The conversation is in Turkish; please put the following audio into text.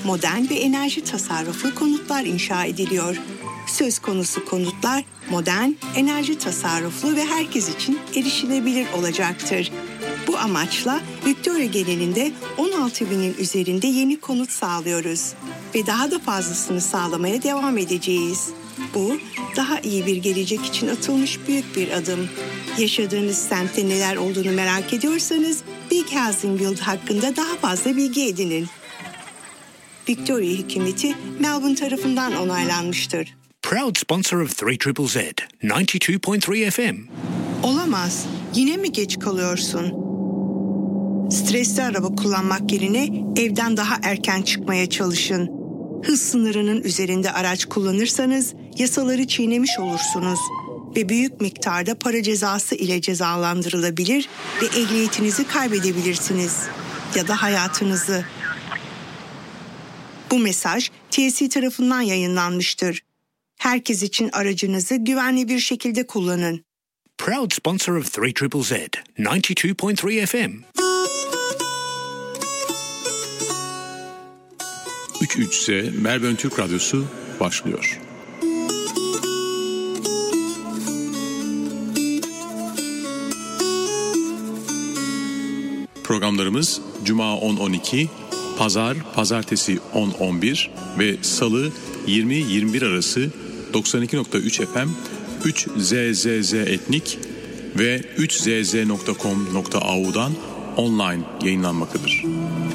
modern ve enerji tasarruflu konutlar inşa ediliyor. Söz konusu konutlar modern, enerji tasarruflu ve herkes için erişilebilir olacaktır. Bu amaçla Victoria genelinde 16.000'in üzerinde yeni konut sağlıyoruz ve daha da fazlasını sağlamaya devam edeceğiz. Bu, daha iyi bir gelecek için atılmış büyük bir adım. Yaşadığınız semtte neler olduğunu merak ediyorsanız Big Housing Build hakkında daha fazla bilgi edinin. Victoria hükümeti Melbourne tarafından onaylanmıştır. Proud sponsor of 3ZZZ, 92.3 FM. Olamaz. Yine mi geç kalıyorsun? Stresli araba kullanmak yerine evden daha erken çıkmaya çalışın. Hız sınırının üzerinde araç kullanırsanız yasaları çiğnemiş olursunuz ve büyük miktarda para cezası ile cezalandırılabilir ve ehliyetinizi kaybedebilirsiniz ya da hayatınızı. Bu mesaj TSE tarafından yayınlanmıştır. Herkes için aracınızı güvenli bir şekilde kullanın. Proud sponsor of 3ZZZ, 92.3 FM. 3Z Melbourne Türk Radyosu başlıyor. Programlarımız Cuma 10-12, Pazartesi 10-11 ve Salı 20-21 arası 92.3 FM, 3ZZZ Etnik ve 3ZZ.com.au'dan online yayınlanmaktadır.